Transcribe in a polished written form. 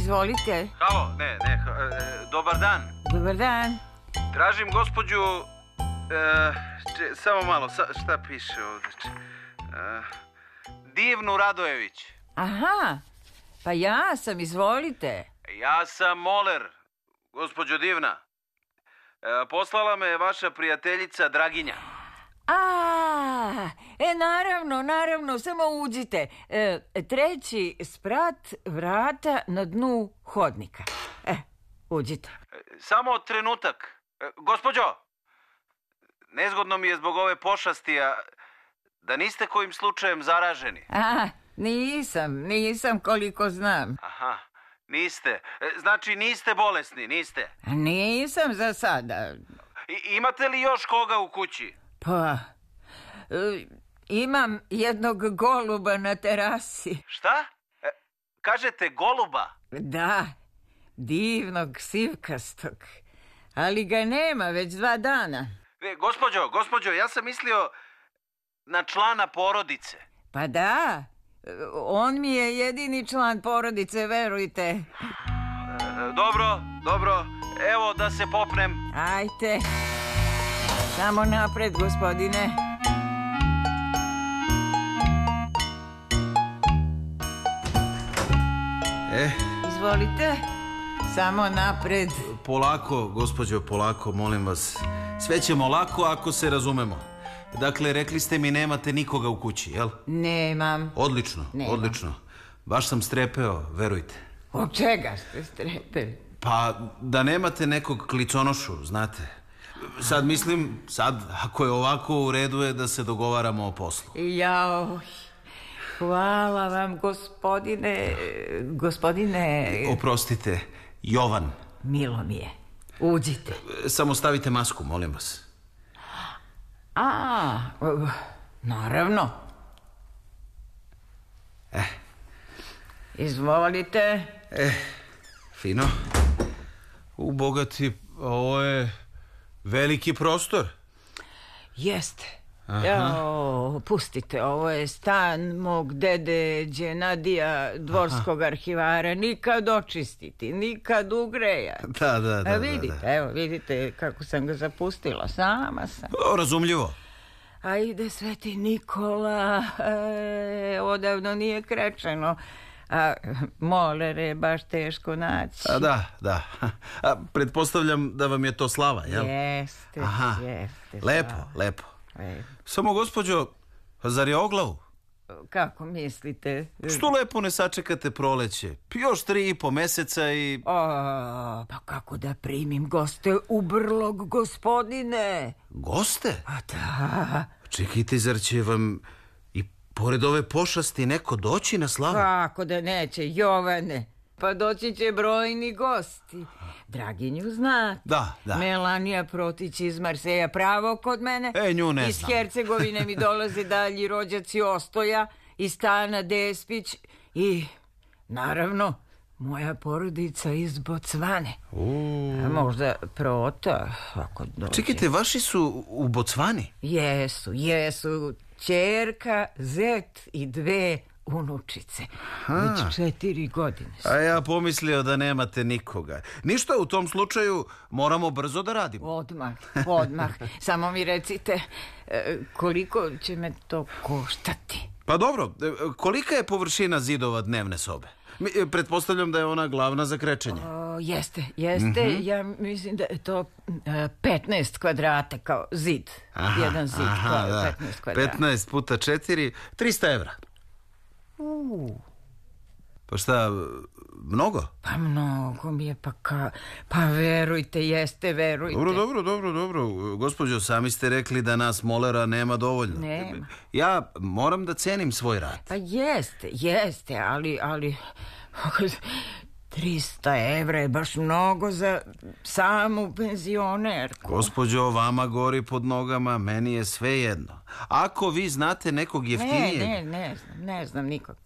izvolite. Halo, dobar dan. Dobar dan. Tražim gospođu... samo malo, šta piše ovdje? Divnu Radojević. Aha, pa ja sam, izvolite. Ja sam Moler, gospođo Divna. Poslala me vaša prijateljica Draginja. Naravno, samo uđite. Treći sprat vrata na dnu hodnika. Uđite. Samo trenutak. Gospođo, nezgodno mi je zbog ove pošasti, a da niste kojim slučajem zaraženi. Nisam koliko znam. Aha, niste. Znači niste bolesni, niste? Nisam za sada. Imate li još koga u kući? Pa, imam jednog goluba na terasi. Šta? Kažete goluba? Da, divnog, sivkastog. Ali ga nema već 2 dana. Gospođo, ja sam mislio na člana porodice. Pa da, on mi je jedini član porodice, verujte. Dobro, evo da se popnem. Ajte, samo napred, gospodine. Izvolite, samo napred. Polako, gospođo, polako, molim vas. Sve ćemo lako ako se razumemo. Dakle, rekli ste mi nemate nikoga u kući, jel? Nemam. Odlično. Baš sam strepeo, verujte. Od čega ste strepeli? Pa, da nemate nekog kliconošu, znate. Sad mislim, ako je ovako, u redu je da se dogovaramo o poslu. Jao, hvala vam, gospodine... Oprostite, Jovan. Milo mi je. Uđite. Samo stavite masku, molim vas. Naravno. Izvolite. Fino. Bogati, ovo je veliki prostor. Jeste. Pustite, ovo je stan mog dede Đenadija, dvorskog arhivara. Nikad očistiti, nikad ugrejati. Da. Vidite kako sam ga zapustila. Sama sam. Razumljivo. A ide Sveti Nikola, odavno nije krečeno. A Molere je baš teško naći. Da. Pretpostavljam da vam je to slava, jel? Jeste. Lepo. Samo, gospođo, zar je oglav? Kako mislite? Što lepo ne sačekate proleće? Još 3,5 meseca i... Pa kako da primim goste u Brlog, gospodine? Goste? A da. Čekajte, zar će vam i pored ove pošasti neko doći na slavu? Kako da neće, Jovane? Pa doći će brojni gosti. Draginju znate. Da. Melanija Protić iz Marseja, pravo kod mene. Nju ne znam. Iz Hercegovine mi dolaze dalji rođaci Ostoja, iz Stana Despić i, naravno, moja porodica iz Bocvane. A možda Prota, ako dođe. Čekajte, vaši su u Bocvani? Jesu. Ćerka, zet i 2 unučice. Već 4 godine su. A ja pomislio da nemate nikoga. Ništa, u tom slučaju moramo brzo da radimo. Odmah. Samo mi recite koliko će me to koštati. Pa dobro, kolika je površina zidova dnevne sobe? Pretpostavljam da je ona glavna za krečenje. Jeste. Ja mislim da je to 15 kvadrata kao zid. Jedan zid kao 15 kvadrata. 15 puta 4, 300 evra. Pa šta, mnogo? Pa mnogo mi je, pa verujte. Dobro. Gospođo, sami ste rekli da nas Molera nema dovoljno. Nema. Ja moram da cenim svoj rad. Pa jeste, ali 300 evra je baš mnogo za samu penzionerku. Gospođo, vama gori pod nogama, meni je sve jedno. Ako vi znate nekog jeftinijeg... Ne znam nikog.